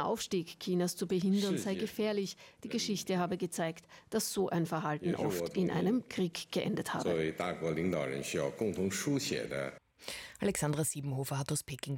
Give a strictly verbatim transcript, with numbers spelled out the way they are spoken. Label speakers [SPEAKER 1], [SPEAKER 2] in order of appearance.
[SPEAKER 1] Aufstieg Chinas zu behindern sei gefährlich. Die Geschichte habe gezeigt, dass so ein Verhalten oft in einem Krieg geendet habe.
[SPEAKER 2] Alexandra Siebenhofer hat aus Peking